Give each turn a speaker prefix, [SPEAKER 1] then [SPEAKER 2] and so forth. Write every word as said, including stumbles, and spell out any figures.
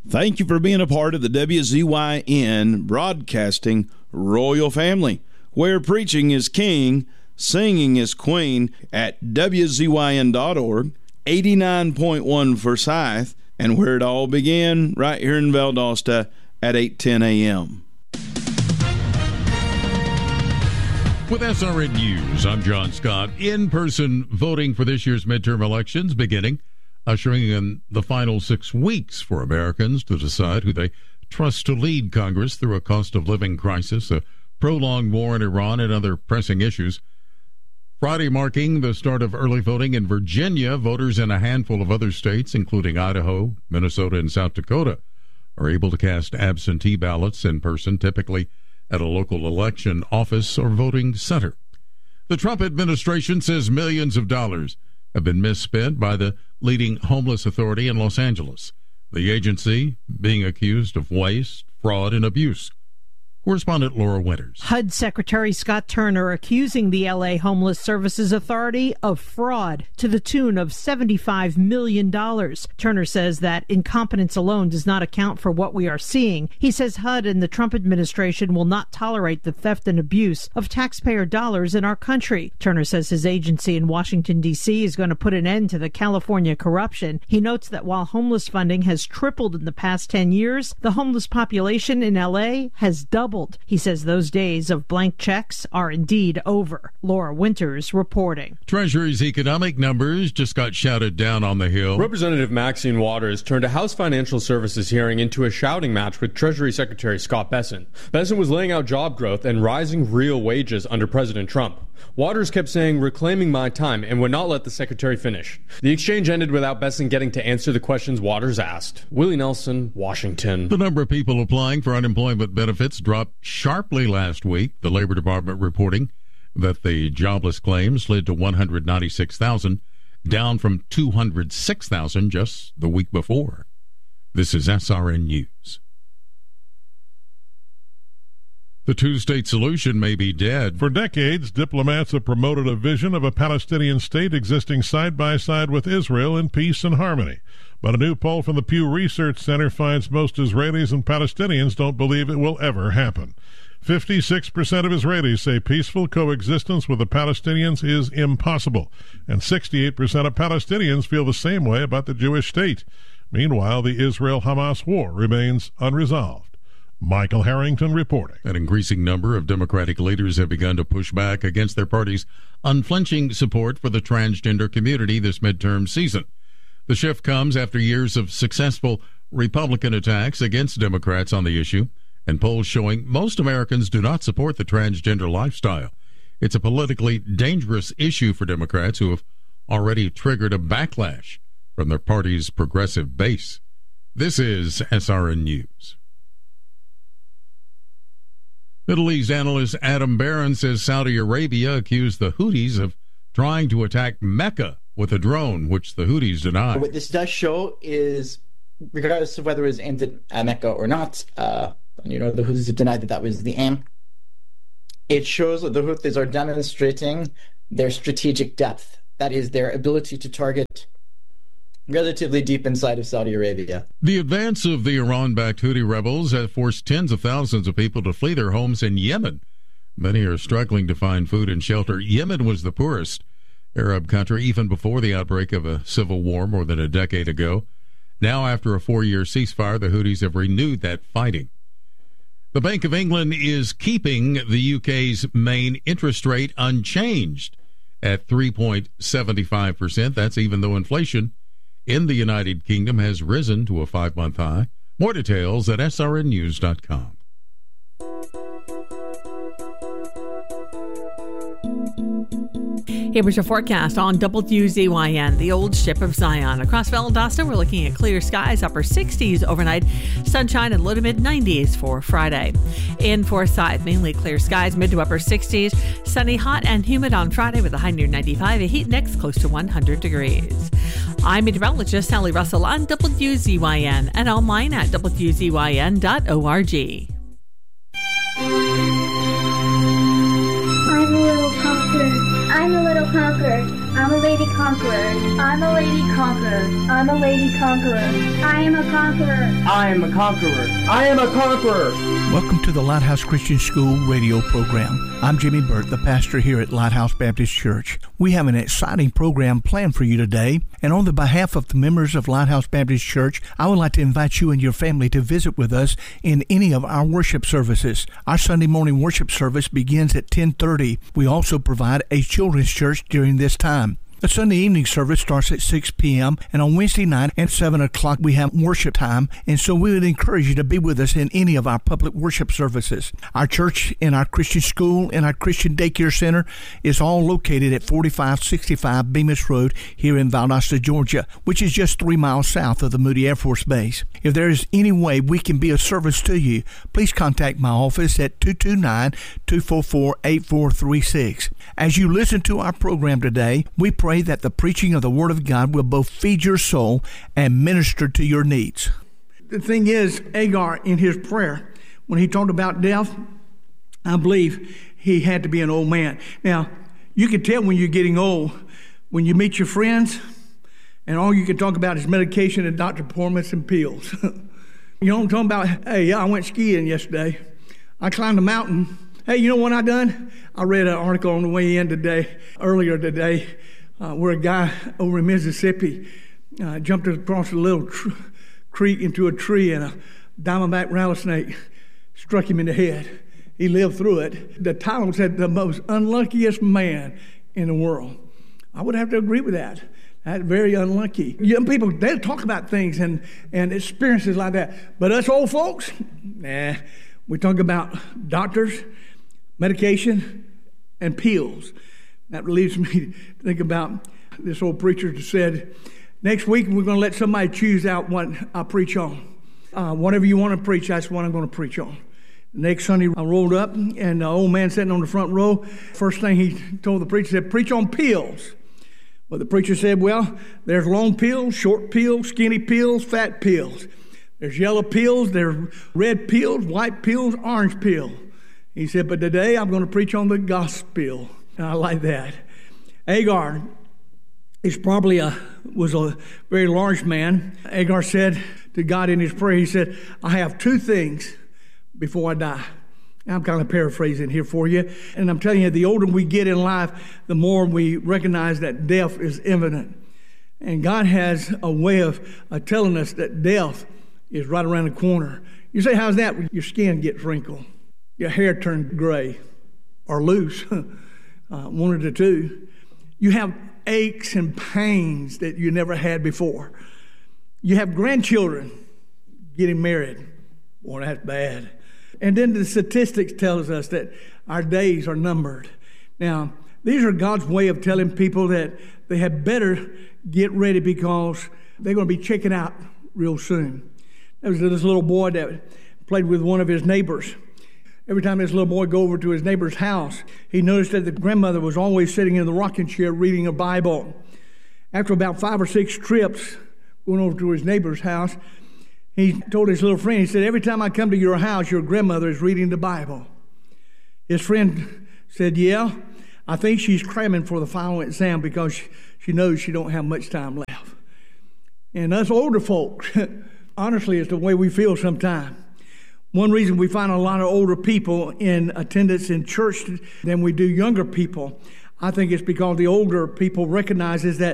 [SPEAKER 1] Thank you for being a part of the W Z Y N Broadcasting Royal Family, where preaching is king, singing is queen at W Z Y N dot org, eighty-nine point one Forsyth, and where it all began right here in Valdosta at eight ten a.m.
[SPEAKER 2] With S R N News, I'm John Scott. In-person voting for this year's midterm elections beginning, ushering in the final six weeks for Americans to decide who they trust to lead Congress through a cost of living crisis, a prolonged war in Iran, and other pressing issues. Friday marking the start of early voting in Virginia, voters in a handful of other states, including Idaho, Minnesota, and South Dakota, are able to cast absentee ballots in person, typically at a local election office or voting center. The Trump administration says millions of dollars have been misspent by the leading homeless authority in Los Angeles, the agency being accused of waste, fraud, and abuse. Correspondent Laura Winters.
[SPEAKER 3] H U D Secretary Scott Turner accusing the L A Homeless Services Authority of fraud to the tune of seventy-five million dollars. Turner says that incompetence alone does not account for what we are seeing. He says H U D and the Trump administration will not tolerate the theft and abuse of taxpayer dollars in our country. Turner says his agency in Washington, D C is going to put an end to the California corruption. He notes that while homeless funding has tripled in the past ten years, the homeless population in L A has doubled. He says those days of blank checks are indeed over. Laura Winters reporting.
[SPEAKER 2] Treasury's economic numbers just got shouted down on the Hill.
[SPEAKER 4] Representative Maxine Waters turned a House Financial Services hearing into a shouting match with Treasury Secretary Scott Bessent. Bessent was laying out job growth and rising real wages under President Trump. Waters kept saying, "Reclaiming my time," and would not let the secretary finish. The exchange ended without Bessent getting to answer the questions Waters asked. Willie Nelson, Washington.
[SPEAKER 2] The number of people applying for unemployment benefits dropped sharply last week, the Labor Department reporting that the jobless claim slid to one hundred ninety-six thousand, down from two hundred six thousand just the week before. This is S R N News. The two-state solution may be dead.
[SPEAKER 5] For decades, diplomats have promoted a vision of a Palestinian state existing side by side with Israel in peace and harmony. But a new poll from the Pew Research Center finds most Israelis and Palestinians don't believe it will ever happen. fifty-six percent of Israelis say peaceful coexistence with the Palestinians is impossible, and sixty-eight percent of Palestinians feel the same way about the Jewish state. Meanwhile, the Israel-Hamas war remains unresolved. Michael Harrington reporting.
[SPEAKER 2] An increasing number of Democratic leaders have begun to push back against their party's unflinching support for the transgender community this midterm season. The shift comes after years of successful Republican attacks against Democrats on the issue, and polls showing most Americans do not support the transgender lifestyle. It's a politically dangerous issue for Democrats who have already triggered a backlash from their party's progressive base. This is S R N News. Middle East analyst Adam Barron says Saudi Arabia accused the Houthis of trying to attack Mecca with a drone, which the Houthis deny.
[SPEAKER 6] What this does show is, regardless of whether it was aimed at Mecca or not, uh, you know, the Houthis have denied that that was the aim. It shows that the Houthis are demonstrating their strategic depth. That is, their ability to target relatively deep inside of Saudi Arabia.
[SPEAKER 2] The advance of the Iran-backed Houthi rebels has forced tens of thousands of people to flee their homes in Yemen. Many are struggling to find food and shelter. Yemen was the poorest Arab country even before the outbreak of a civil war more than a decade ago. Now, after a four-year ceasefire, the Houthis have renewed that fighting. The Bank of England is keeping the U K's main interest rate unchanged at three point seven five percent. That's even though inflation in the United Kingdom has risen to a five-month high. More details at S R N news dot com.
[SPEAKER 7] Here was your forecast on W Z Y N, the old ship of Zion. Across Valdosta, we're looking at clear skies, upper sixties overnight, sunshine and low to mid nineties for Friday. In Forsyth, mainly clear skies, mid to upper sixties, sunny, hot and humid on Friday with a high near ninety-five, a heat index close to one hundred degrees. I'm meteorologist Sally Russell on W Z Y N and online at W Z Y N dot org.
[SPEAKER 8] I'm a little conqueror. I'm a little conqueror. I'm a lady conqueror. I'm a lady conqueror. I'm a lady conqueror. I am a conqueror.
[SPEAKER 9] I am a conqueror. I am a conqueror.
[SPEAKER 10] Welcome to the Lighthouse Christian School radio program. I'm Jimmy Burt, the pastor here at Lighthouse Baptist Church. We have an exciting program planned for you today, and on the behalf of the members of Lighthouse Baptist Church, I would like to invite you and your family to visit with us in any of our worship services. Our Sunday morning worship service begins at ten thirty. We also provide a children's church during this time. The Sunday evening service starts at six p.m. and on Wednesday night at seven o'clock we have worship time, and so we would encourage you to be with us in any of our public worship services. Our church and our Christian school and our Christian daycare center is all located at forty-five sixty-five Bemis Road here in Valdosta, Georgia, which is just three miles south of the Moody Air Force Base. If there is any way we can be of service to you, please contact my office at two two nine, two four four, eight four three six. As you listen to our program today, we pray that the preaching of the Word of God will both feed your soul and minister to your needs.
[SPEAKER 11] The thing is, Agar, in his prayer, when he talked about death, I believe he had to be an old man. Now, you can tell when you're getting old, when you meet your friends, and all you can talk about is medication and doctor appointments and pills. You know what I'm talking about? Hey, yeah, I went skiing yesterday. I climbed a mountain. Hey, you know what I done? I read an article on the way in today, earlier today, uh, where a guy over in Mississippi uh, jumped across a little tr- creek into a tree, and a diamondback rattlesnake struck him in the head. He lived through it. The title said, "The most unluckiest man in the world." I would have to agree with that. That's very unlucky. Young people, they'll talk about things and, and experiences like that. But us old folks, nah, we talk about doctors, medication, and pills. That leaves me to think about this old preacher that said, next week we're going to let somebody choose out what I preach on. Uh, whatever you want to preach, that's what I'm going to preach on. Next Sunday, I rolled up, and the old man sitting on the front row, first thing he told the preacher, said, preach on pills. But the preacher said, well, there's long pills, short pills, skinny pills, fat pills. There's yellow pills, there's red pills, white pills, orange pills. He said, but today I'm going to preach on the gospel. And I like that. Agar is probably a, was a very large man. Agar said to God in his prayer, he said, I have two things before I die. I'm kind of paraphrasing here for you. And I'm telling you, the older we get in life, the more we recognize that death is imminent. And God has a way of uh, telling us that death is right around the corner. You say, how's that? Your skin gets wrinkled. Your hair turns gray or loose. uh, one of the two. You have aches and pains that you never had before. You have grandchildren getting married. Boy, that's bad. And then the statistics tells us that our days are numbered. Now, these are God's way of telling people that they had better get ready because they're going to be checking out real soon. There was this little boy that played with one of his neighbors. Every time this little boy go over to his neighbor's house, he noticed that the grandmother was always sitting in the rocking chair reading a Bible. After about five or six trips going over to his neighbor's house, he told his little friend, he said, every time I come to your house, your grandmother is reading the Bible. His friend said, yeah, I think she's cramming for the final exam because she, she knows she don't have much time left. And us older folks, honestly, it's the way we feel sometimes. One reason we find a lot of older people in attendance in church than we do younger people, I think it's because the older people recognizes that